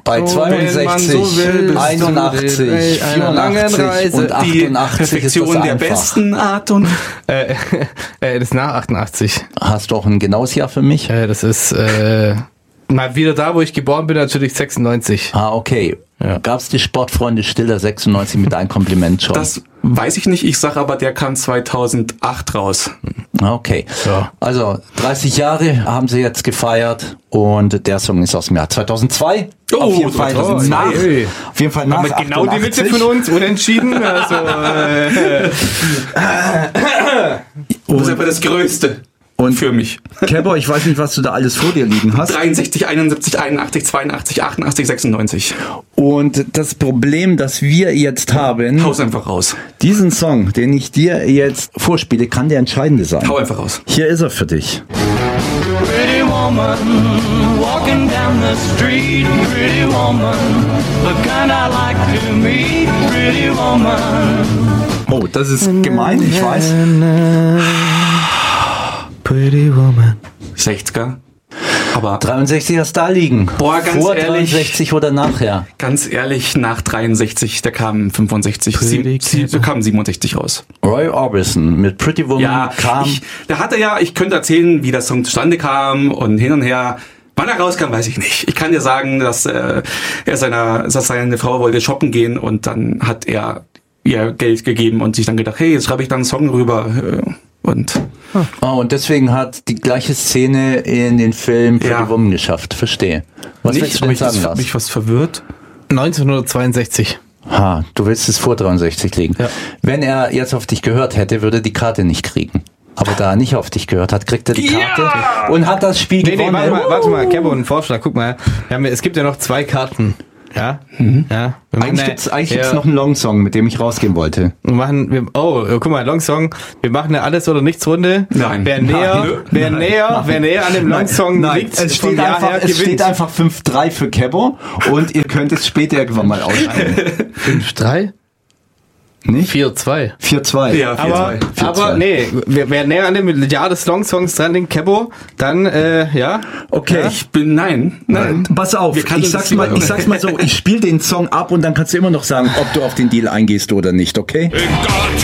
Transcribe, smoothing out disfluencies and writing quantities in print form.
Bei 62, so will, 81, 84 und 88 die Perfektion ist das der einfach. besten Art und Das ist nach 88. Hast du auch ein genaues Jahr für mich? Das ist mal wieder da, wo ich geboren bin, natürlich 96. Ah, okay. Ja. Gab's die Sportfreunde Stiller 96 mit einem Kompliment schon? das weiß ich nicht. Ich sag aber, der kam 2008 raus. Ah, okay. Ja. Also 30 Jahre haben sie jetzt gefeiert und der Song ist aus dem Jahr 2002. Oh, auf jeden Fall 2002. nach. Ey. Auf jeden Fall nach Mit genau die 88. Mitte von uns, unentschieden. Also, Das ist aber das Größte für mich. Kebo, ich weiß nicht, was du da alles vor dir liegen hast. 63, 71, 81, 82, 88, 96. Und das Problem, das wir jetzt haben, Hau's einfach raus. diesen Song, den ich dir jetzt vorspiele, kann der entscheidende sein. Hau einfach raus. Hier ist er für dich. Pretty woman, walking down the street, pretty woman, the kind I like to meet, pretty woman. Oh, das ist gemein, ich weiß. Pretty Woman. 60er. Aber 63 hast da liegen. Boah, ganz Vor ehrlich. 63 oder nachher? ganz ehrlich, nach 63, da kam 65, da kam 67 raus. Roy Orbison mit Pretty Woman Ja, kam. ich könnte erzählen, wie der Song zustande kam und hin und her. Wann er rauskam, weiß ich nicht. Ich kann dir sagen, dass seine Frau wollte shoppen gehen und dann hat er ihr Geld gegeben und sich dann gedacht, hey, jetzt schreibe ich da einen Song rüber. Und Und deswegen hat die gleiche Szene in den Film Pretty Ja. Woman geschafft. Verstehe. Was willst du denn sagen, Lars? mich was verwirrt. 1962. Du willst es vor 63 legen. Ja. Wenn er jetzt auf dich gehört hätte, würde er die Karte nicht kriegen. Aber da er nicht auf dich gehört hat, kriegt er die Karte und hat das Spiel Nee, gewonnen. warte mal, Kebo, ein Vorschlag, guck mal. Es gibt ja noch 2 Karten. Ja? Ja. Wir machen Eigentlich gibt's noch einen Long-Song, mit dem ich rausgehen wollte. guck mal, Longsong. Wir machen eine Alles- oder Nichts-Runde. Nein. Wer näher an dem Longsong liegt, es vom steht, Jahr einfach, her es steht gewinnt. einfach 5-3 für Kebo und ihr könnt es später irgendwann mal ausschreiben. 5-3? Nicht? 4-2. 4-2. Ja, 4-2. Aber nee, wer näher an dem Jahr des Longsongs dran liegt, Kebo, dann, ja. Okay. Nein. Pass auf, Wir kannten ich das sag's mal so, ich spiele den Song ab und dann kannst du immer noch sagen, ob du auf den Deal eingehst oder nicht, okay? In God's